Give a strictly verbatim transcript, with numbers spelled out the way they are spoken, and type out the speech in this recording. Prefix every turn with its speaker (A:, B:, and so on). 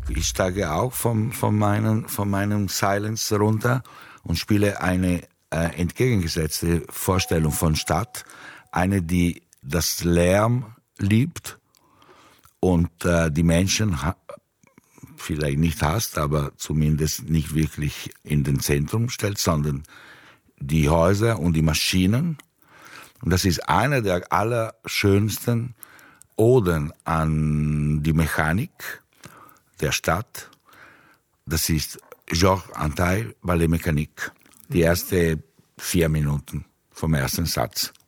A: Ich steige auch vom, von, meinen, von meinem Silence runter und spiele eine äh, entgegengesetzte Vorstellung von Stadt. Eine, die das Lärm liebt und äh, die Menschen ha- vielleicht nicht hasst, aber zumindest nicht wirklich in den Zentrum stellt, sondern die Häuser und die Maschinen. Und das ist eine der allerschönsten Oden an die Mechanik der Stadt. Das ist Georges Antheil, Ballet Mécanique. Die ersten vier Minuten vom ersten Satz.